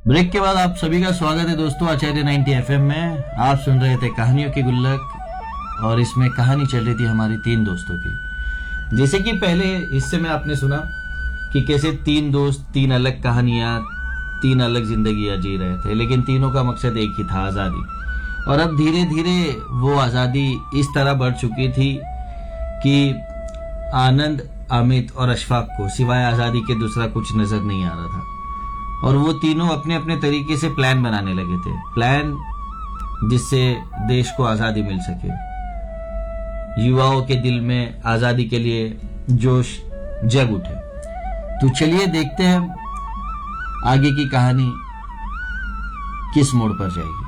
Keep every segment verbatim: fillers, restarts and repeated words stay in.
Break के बाद आप सभी का स्वागत है दोस्तों आचार्य नाइंटी एफएम में। आप सुन रहे थे कहानियों की गुल्लक और इसमें कहानी चल रही थी हमारी तीन दोस्तों की। जैसे कि पहले हिस्से में आपने सुना कि कैसे तीन दोस्त तीन अलग कहानियां, तीन अलग जिंदगियां जी रहे थे, लेकिन तीनों का मकसद एक ही था, आज़ादी। और अब धीरे धीरे वो आज़ादी इस तरह बढ़ चुकी थी कि आनंद, अमित और अशफाक को सिवाय आज़ादी के दूसरा कुछ नजर नहीं आ रहा था। और वो तीनों अपने अपने तरीके से प्लान बनाने लगे थे, प्लान जिससे देश को आजादी मिल सके, युवाओं के दिल में आजादी के लिए जोश जग उठे। तो चलिए देखते हैं आगे की कहानी किस मोड़ पर जाएगी।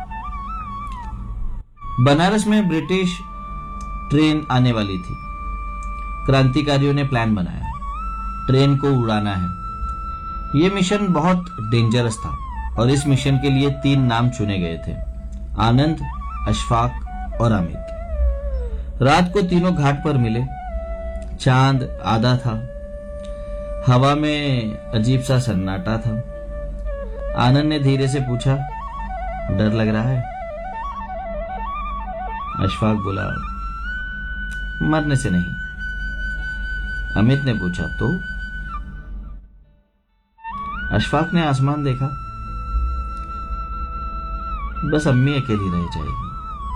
बनारस में ब्रिटिश ट्रेन आने वाली थी। क्रांतिकारियों ने प्लान बनाया, ट्रेन को उड़ाना है। यह मिशन बहुत डेंजरस था और इस मिशन के लिए तीन नाम चुने गए थे, आनंद, अशफाक और अमित। रात को तीनों घाट पर मिले। चांद आधा था, हवा में अजीब सा सन्नाटा था। आनंद ने धीरे से पूछा, डर लग रहा है? अशफाक बोला, मरने से नहीं। अमित ने पूछा, तो? अशफाक ने आसमान देखा, बस अम्मी अकेली रह जाएगी।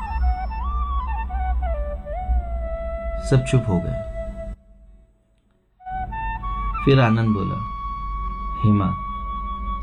सब चुप हो गए। फिर आनंद बोला, हिमा,